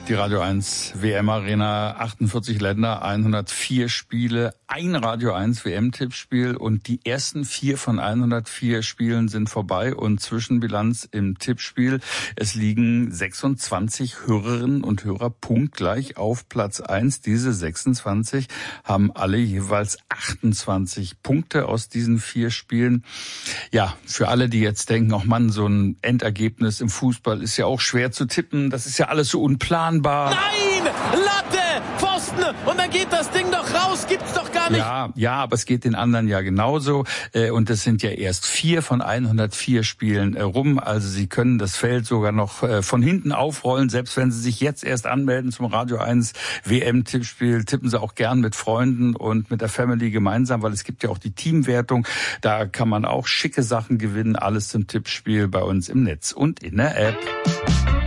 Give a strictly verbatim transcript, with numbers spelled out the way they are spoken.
Die Radio eins W M Arena, achtundvierzig Länder, hundertvier Spiele, ein Radio eins W M-Tippspiel und die ersten vier von hundertvier Spielen sind vorbei und Zwischenbilanz im Tippspiel. Es liegen sechsundzwanzig Hörerinnen und Hörer punktgleich auf Platz eins. Diese sechsundzwanzig haben alle jeweils achtundzwanzig Punkte aus diesen vier Spielen. Ja, für alle, die jetzt denken, ach Mann, so ein Endergebnis im Fußball ist ja auch schwer zu tippen, das ist ja alles so unplanbar. Nein! Latte! Pfosten! Und dann geht das Ding doch raus! Gibt's doch gar nicht! Ja, ja, aber es geht den anderen ja genauso. Und es sind ja erst vier von hundertvier Spielen rum. Also Sie können das Feld sogar noch von hinten aufrollen. Selbst wenn Sie sich jetzt erst anmelden zum Radio eins W M-Tippspiel, tippen Sie auch gern mit Freunden und mit der Family gemeinsam, weil es gibt ja auch die Teamwertung. Da kann man auch schicke Sachen gewinnen. Alles zum Tippspiel bei uns im Netz und in der App.